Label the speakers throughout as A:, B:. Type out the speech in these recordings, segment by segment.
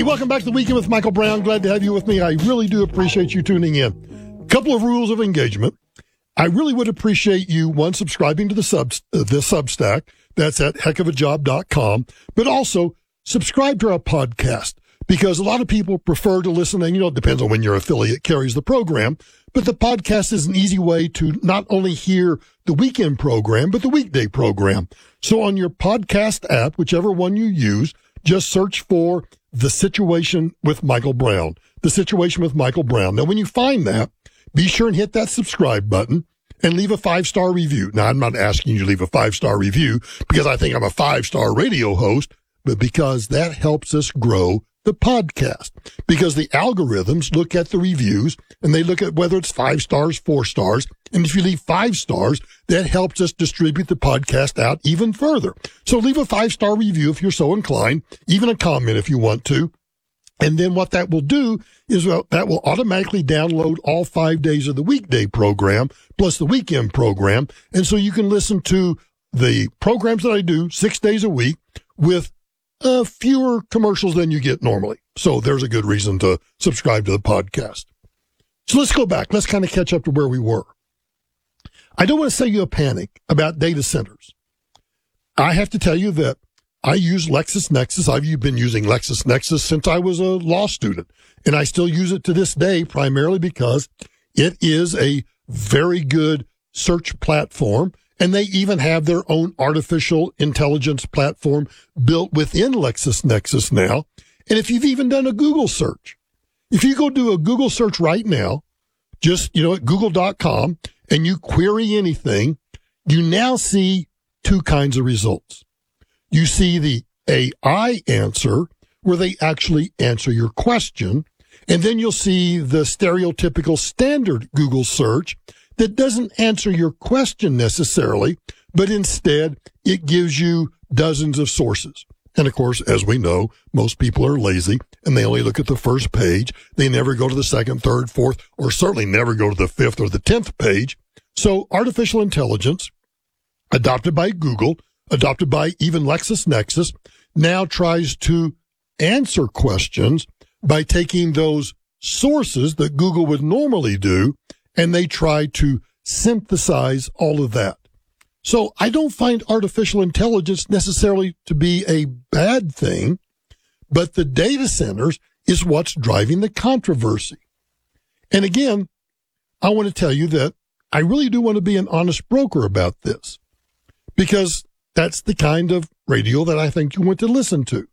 A: welcome back to the Weekend with Michael Brown. Glad to have you with me. I really do appreciate you tuning in. A couple of rules of engagement. I really would appreciate you, one, subscribing to the Substack. That's at heckofajob.com. But also, subscribe to our podcast, because a lot of people prefer to listen, and, it depends on when your affiliate carries the program. But the podcast is an easy way to not only hear the weekend program, but the weekday program. So on your podcast app, whichever one you use, just search for The Situation with Michael Brown. The Situation with Michael Brown. Now, when you find that, be sure and hit that subscribe button and leave a 5-star review. Now, I'm not asking you to leave a 5-star review because I think I'm a 5-star radio host, but because that helps us grow the podcast. Because the algorithms look at the reviews and they look at whether it's 5 stars, 4 stars. And if you leave 5 stars, that helps us distribute the podcast out even further. So leave a 5-star review if you're so inclined, even a comment if you want to. And then what that will do is that will automatically download all 5 days of the weekday program plus the weekend program. And so you can listen to the programs that I do 6 days a week with fewer commercials than you get normally. So there's a good reason to subscribe to the podcast. So let's go back. Let's kind of catch up to where we were. I don't want to sell you a panic about data centers. I have to tell you that I use LexisNexis. I've been using LexisNexis since I was a law student, and I still use it to this day, primarily because it is a very good search platform, and they even have their own artificial intelligence platform built within LexisNexis now. And if you've even done a Google search, if you go do a Google search right now, just, at google.com, and you query anything, you now see 2 kinds of results. You see the AI answer, where they actually answer your question, and then you'll see the stereotypical standard Google search that doesn't answer your question necessarily, but instead it gives you dozens of sources. And of course, as we know, most people are lazy and they only look at the first page. They never go to the second, third, fourth, or certainly never go to the 5th or the 10th page. So artificial intelligence, adopted by Google, adopted by even LexisNexis, now tries to answer questions by taking those sources that Google would normally do, and they try to synthesize all of that. So I don't find artificial intelligence necessarily to be a bad thing, but the data centers is what's driving the controversy. And again, I want to tell you that I really do want to be an honest broker about this, because that's the kind of radio that I think you want to listen to.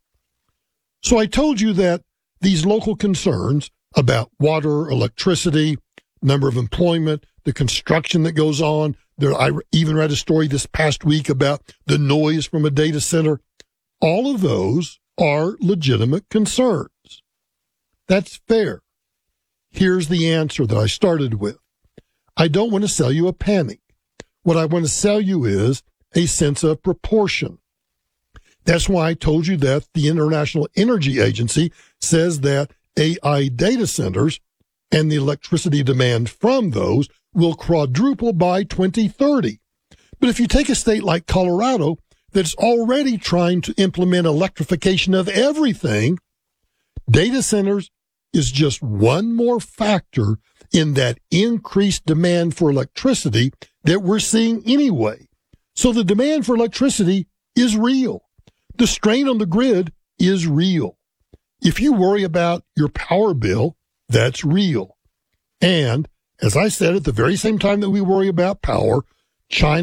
A: So I told you that these local concerns about water, electricity, number of employment, the construction that goes on. I even read a story this past week about the noise from a data center. All of those are legitimate concerns. That's fair. Here's the answer that I started with. I don't want to sell you a panic. What I want to sell you is a sense of proportion. That's why I told you that the International Energy Agency says that AI data centers and the electricity demand from those will quadruple by 2030. But if you take a state like Colorado that's already trying to implement electrification of everything, data centers is just one more factor in that increased demand for electricity that we're seeing anyway. So the demand for electricity is real. The strain on the grid is real. If you worry about your power bill, that's real. And as I said, at the very same time that we worry about power, China